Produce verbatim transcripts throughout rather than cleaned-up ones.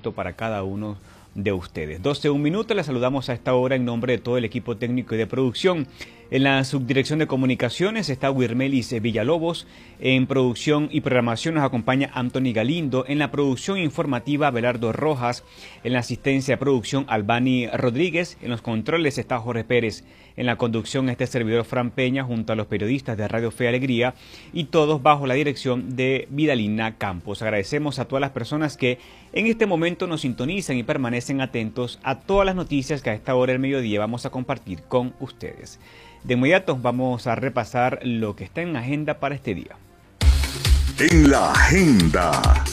éxito para cada uno de ustedes. doce, un minuto, les saludamos a esta hora en nombre de todo el equipo técnico y de producción. En la subdirección de comunicaciones está Wirmelis Villalobos, en producción y programación nos acompaña Anthony Galindo, en la producción informativa Abelardo Rojas, en la asistencia de producción Albani Rodríguez, en los controles está Jorge Pérez, en la conducción este servidor Fran Peña junto a los periodistas de Radio Fe y Alegría y todos bajo la dirección de Vidalina Campos. Agradecemos a todas las personas que en este momento nos sintonizan y permanecen atentos a todas las noticias que a esta hora del mediodía vamos a compartir con ustedes. De inmediato vamos a repasar lo que está en la agenda para este día. En la agenda.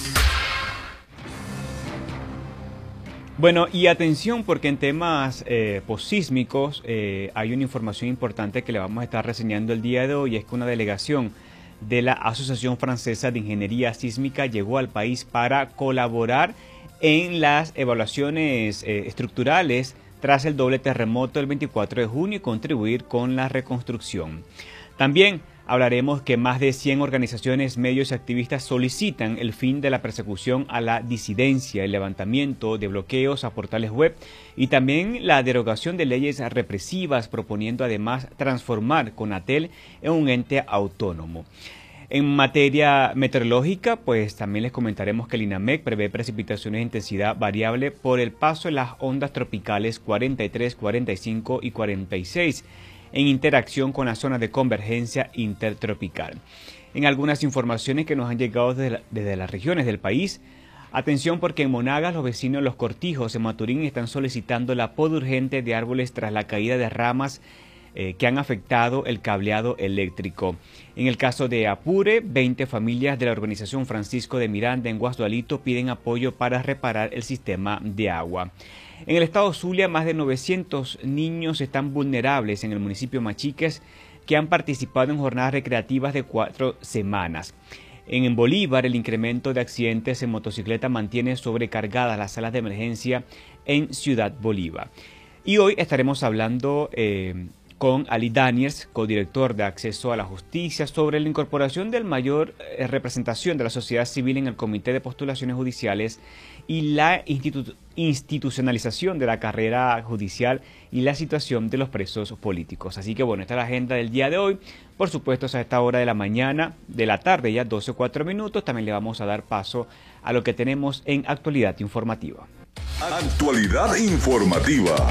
Bueno, y atención porque en temas eh, posísmicos eh, hay una información importante que le vamos a estar reseñando el día de hoy. Es que una delegación de la Asociación Francesa de Ingeniería Sísmica llegó al país para colaborar en las evaluaciones eh, estructurales tras el doble terremoto del veinticuatro de junio y contribuir con la reconstrucción. También hablaremos que más de cien organizaciones, medios y activistas solicitan el fin de la persecución a la disidencia, el levantamiento de bloqueos a portales web y también la derogación de leyes represivas, proponiendo además transformar CONATEL en un ente autónomo. En materia meteorológica, pues también les comentaremos que el INAMEC prevé precipitaciones de intensidad variable por el paso de las ondas tropicales cuarenta y tres, cuarenta y cinco y cuarenta y seis en interacción con la zona de convergencia intertropical. En algunas informaciones que nos han llegado desde, la, desde las regiones del país, atención porque en Monagas los vecinos de Los Cortijos en Maturín están solicitando la poda urgente de árboles tras la caída de ramas Eh, que han afectado el cableado eléctrico. En el caso de Apure, veinte familias de la organización Francisco de Miranda en Guasdualito piden apoyo para reparar el sistema de agua. En el estado Zulia, más de novecientos niños están vulnerables en el municipio Machiques que han participado en jornadas recreativas de cuatro semanas. En Bolívar, el incremento de accidentes en motocicleta mantiene sobrecargadas las salas de emergencia en Ciudad Bolívar. Y hoy estaremos hablando Eh, con Ali Daniels, codirector de Acceso a la Justicia, sobre la incorporación del mayor eh, representación de la sociedad civil en el Comité de Postulaciones Judiciales y la institu institucionalización de la carrera judicial y la situación de los presos políticos. Así que bueno, esta es la agenda del día de hoy. Por supuesto, a esta hora de la mañana, de la tarde, ya doce o cuatro minutos, también le vamos a dar paso a lo que tenemos en Actualidad Informativa. Actualidad Informativa.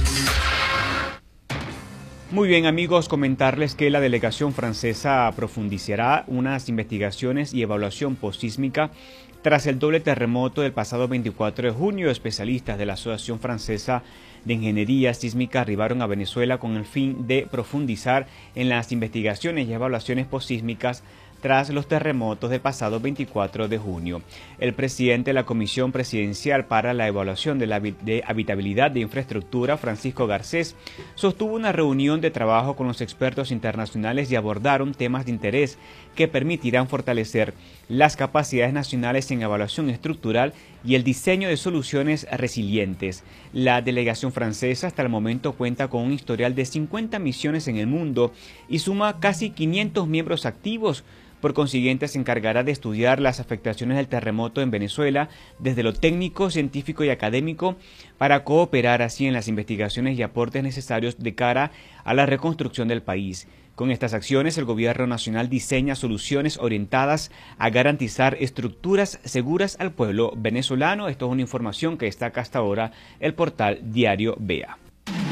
Muy bien amigos, comentarles que la delegación francesa profundizará unas investigaciones y evaluación posísmica tras el doble terremoto del pasado veinticuatro de junio. Especialistas de la Asociación Francesa de Ingeniería Sísmica arribaron a Venezuela con el fin de profundizar en las investigaciones y evaluaciones posísmicas tras los terremotos del pasado veinticuatro de junio. El presidente de la Comisión Presidencial para la Evaluación de la de Habitabilidad de Infraestructura, Francisco Garcés, sostuvo una reunión de trabajo con los expertos internacionales y abordaron temas de interés que permitirán fortalecer las capacidades nacionales en evaluación estructural y el diseño de soluciones resilientes. La delegación francesa hasta el momento cuenta con un historial de cincuenta misiones en el mundo y suma casi quinientos miembros activos. Por consiguiente, se encargará de estudiar las afectaciones del terremoto en Venezuela desde lo técnico, científico y académico para cooperar así en las investigaciones y aportes necesarios de cara a la reconstrucción del país. Con estas acciones, el Gobierno Nacional diseña soluciones orientadas a garantizar estructuras seguras al pueblo venezolano. Esto es una información que destaca hasta ahora el portal Diario B A.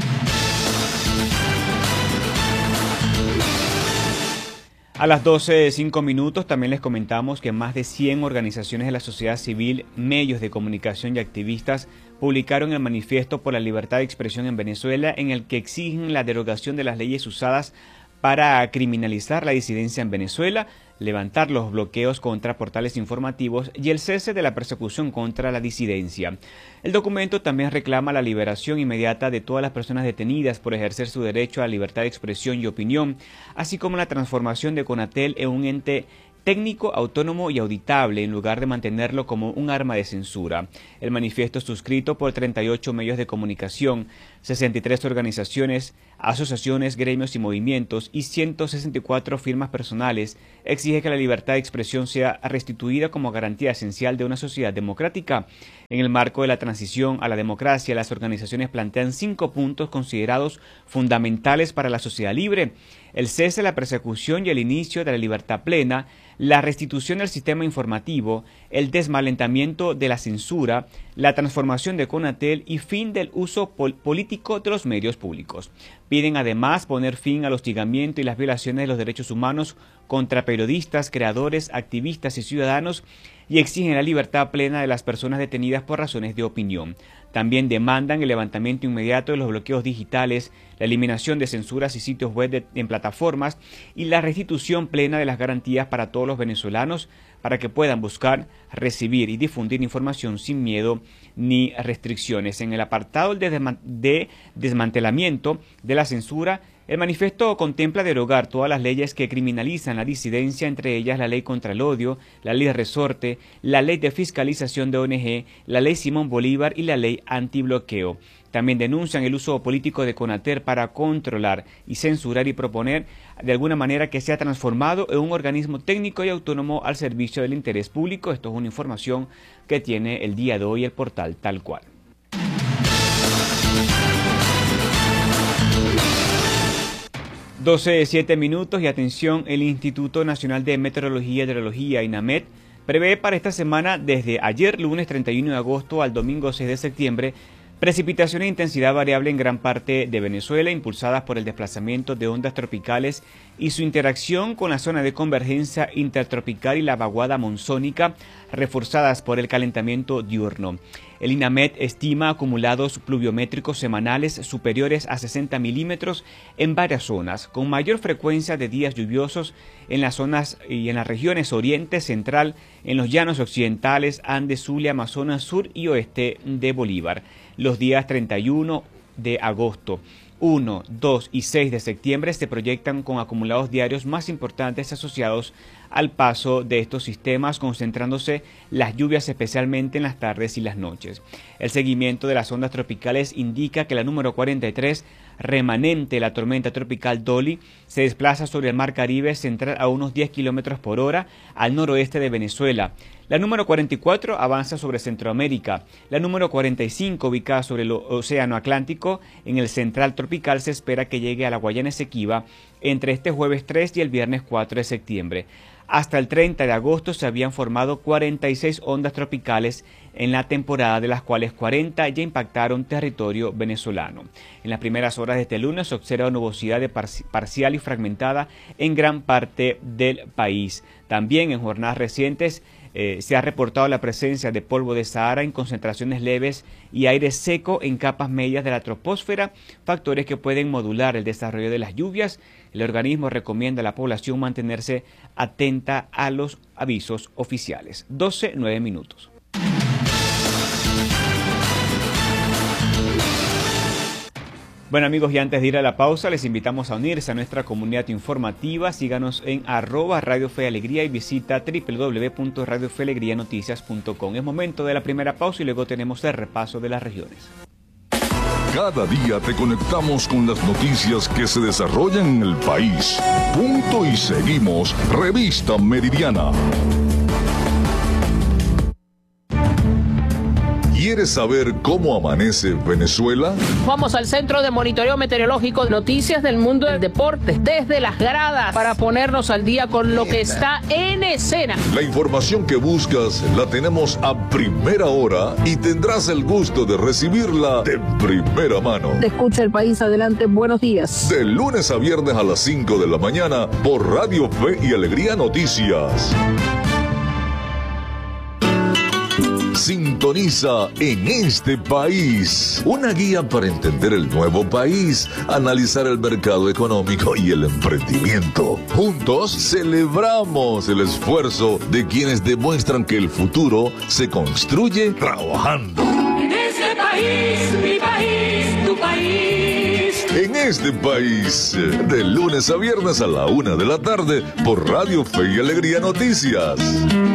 A las doce, cinco minutos también les comentamos que más de cien organizaciones de la sociedad civil, medios de comunicación y activistas publicaron el manifiesto por la libertad de expresión en Venezuela en el que exigen la derogación de las leyes usadas para criminalizar la disidencia en Venezuela, levantar los bloqueos contra portales informativos y el cese de la persecución contra la disidencia. El documento también reclama la liberación inmediata de todas las personas detenidas por ejercer su derecho a la libertad de expresión y opinión, así como la transformación de CONATEL en un ente técnico, autónomo y auditable, en lugar de mantenerlo como un arma de censura. El manifiesto, suscrito por treinta y ocho medios de comunicación, sesenta y tres organizaciones, asociaciones, gremios y movimientos y ciento sesenta y cuatro firmas personales, exige que la libertad de expresión sea restituida como garantía esencial de una sociedad democrática. En el marco de la transición a la democracia, las organizaciones plantean cinco puntos considerados fundamentales para la sociedad libre: el cese de la persecución y el inicio de la libertad plena, la restitución del sistema informativo, el desmalentamiento de la censura, la transformación de CONATEL y fin del uso pol político de los medios públicos. Piden además poner fin al hostigamiento y las violaciones de los derechos humanos contra periodistas, creadores, activistas y ciudadanos, y exigen la libertad plena de las personas detenidas por razones de opinión. También demandan el levantamiento inmediato de los bloqueos digitales, la eliminación de censuras y sitios web de, en plataformas y la restitución plena de las garantías para todos los venezolanos para que puedan buscar, recibir y difundir información sin miedo ni restricciones. En el apartado de, desman de desmantelamiento de la censura, el manifiesto contempla derogar todas las leyes que criminalizan la disidencia, entre ellas la ley contra el odio, la ley resorte, la ley de fiscalización de O N G, la ley Simón Bolívar y la ley antibloqueo. También denuncian el uso político de CONATEL para controlar y censurar y proponer de alguna manera que sea transformado en un organismo técnico y autónomo al servicio del interés público. Esto es una información que tiene el día de hoy el portal Tal Cual. doce, siete minutos y atención, el Instituto Nacional de Meteorología y Hidrología, INAMET, prevé para esta semana desde ayer lunes treinta y uno de agosto al domingo seis de septiembre precipitación e intensidad variable en gran parte de Venezuela, impulsadas por el desplazamiento de ondas tropicales y su interacción con la zona de convergencia intertropical y la vaguada monzónica, reforzadas por el calentamiento diurno. El INAMET estima acumulados pluviométricos semanales superiores a sesenta milímetros en varias zonas, con mayor frecuencia de días lluviosos en las zonas y en las regiones oriente, central, en los llanos occidentales, Andes, Zulia, Amazonas, sur y oeste de Bolívar. Los días treinta y uno de agosto, uno, dos y seis de septiembre se proyectan con acumulados diarios más importantes asociados al paso de estos sistemas, concentrándose las lluvias especialmente en las tardes y las noches. El seguimiento de las ondas tropicales indica que la número cuarenta y tres, remanente de la tormenta tropical Dolly, se desplaza sobre el mar Caribe central a unos diez kilómetros por hora al noroeste de Venezuela. La número cuarenta y cuatro avanza sobre Centroamérica. La número cuarenta y cinco, ubicada sobre el Océano Atlántico, en el central tropical, se espera que llegue a la Guayana Esequiba entre este jueves tres y el viernes cuatro de septiembre. Hasta el treinta de agosto se habían formado cuarenta y seis ondas tropicales en la temporada, de las cuales cuarenta ya impactaron territorio venezolano. En las primeras horas de este lunes se observa nubosidad de parci parcial y fragmentada en gran parte del país. También en jornadas recientes eh, se ha reportado la presencia de polvo de Sahara en concentraciones leves y aire seco en capas medias de la troposfera, factores que pueden modular el desarrollo de las lluvias. El organismo recomienda a la población mantenerse atenta a los avisos oficiales. doce, nueve minutos. Bueno amigos, y antes de ir a la pausa, les invitamos a unirse a nuestra comunidad informativa. Síganos en arroba Radio Fe y Alegría y visita doble u doble u doble u punto radio fe alegría noticias punto com. Es momento de la primera pausa y luego tenemos el repaso de las regiones. Cada día te conectamos con las noticias que se desarrollan en el país. Punto y seguimos. Revista Meridiana. ¿Quieres saber cómo amanece Venezuela? Vamos al Centro de Monitoreo Meteorológico, noticias del mundo del deporte, desde las gradas, para ponernos al día con lo que está en escena. La información que buscas la tenemos a primera hora y tendrás el gusto de recibirla de primera mano. Te escucha el país, adelante, buenos días. De lunes a viernes a las cinco de la mañana por Radio Fe y Alegría Noticias. Sintoniza En Este País, una guía para entender el nuevo país, analizar el mercado económico y el emprendimiento. Juntos celebramos el esfuerzo de quienes demuestran que el futuro se construye trabajando. En este país, mi país, tu país. En Este País, de lunes a viernes a la una de la tarde por Radio Fe y Alegría Noticias.